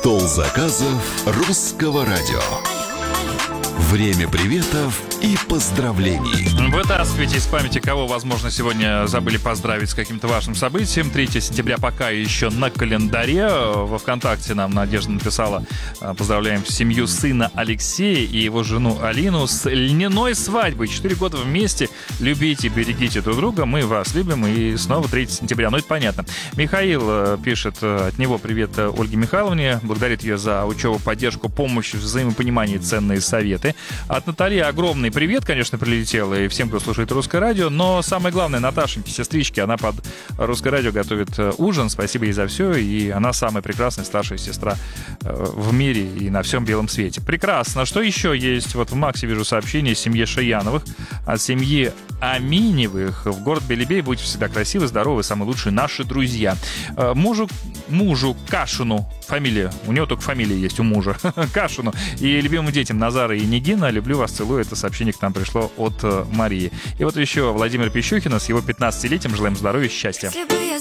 Стол заказов Русского радио. Время приветов и поздравлений. Вытаскивайте из памяти, кого, возможно, сегодня забыли поздравить с каким-то важным событием. 3 сентября пока еще на календаре. Во ВКонтакте нам Надежда написала: поздравляем семью сына Алексея и его жену Алину с льняной свадьбой. 4 года вместе. Любите, берегите друг друга. Мы вас любим. И снова 3 сентября. Ну, это понятно. Михаил пишет от него привет Ольге Михайловне. Благодарит ее за учебу, поддержку, помощь, взаимопонимание и ценные советы. От Натальи огромный привет, конечно, прилетел, и всем, кто слушает Русское радио. Но самое главное, Наташеньке, сестричке, она под Русское радио готовит ужин. Спасибо ей за все. И она самая прекрасная старшая сестра в мире и на всем белом свете. Прекрасно. Что еще есть? Вот в Максе вижу сообщение семье Шаяновых. От семьи Аминевых в город Белебей. Будьте всегда красивы, здоровы, самые лучшие наши друзья. Мужу Кашину, фамилия, у него только фамилия есть у мужа, Кашину, и любимым детям Назара и Нигина, люблю вас, целую. Это сообщение к нам пришло от Марии. И вот еще Владимир Пищухина с его 15-летием. Желаем здоровья и счастья.